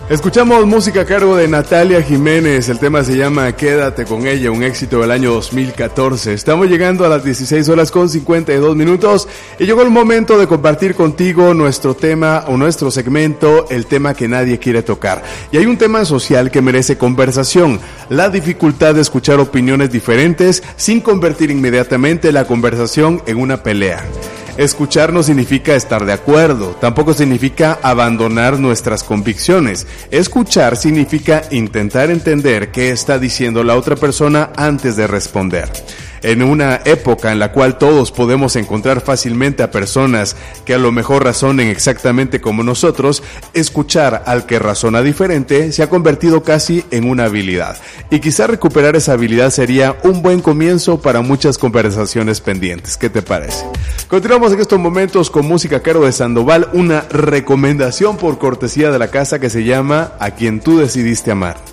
Escuchamos música a cargo de Natalia Jiménez, el tema se llama Quédate con ella, un éxito del año 2014. Estamos llegando a las 16:52 y llegó el momento de compartir contigo nuestro tema o nuestro segmento, el tema que nadie quiere tocar. Y hay un tema social que merece conversación, la dificultad de escuchar opiniones diferentes sin convertir inmediatamente la conversación en una pelea. Escuchar no significa estar de acuerdo, tampoco significa abandonar nuestras convicciones. Escuchar significa intentar entender qué está diciendo la otra persona antes de responder. En una época en la cual todos podemos encontrar fácilmente a personas que a lo mejor razonen exactamente como nosotros, escuchar al que razona diferente se ha convertido casi en una habilidad. Y quizá recuperar esa habilidad sería un buen comienzo para muchas conversaciones pendientes. ¿Qué te parece? Continuamos en estos momentos con música a cargo de Sandoval, una recomendación por cortesía de la casa que se llama A quien tú decidiste amar.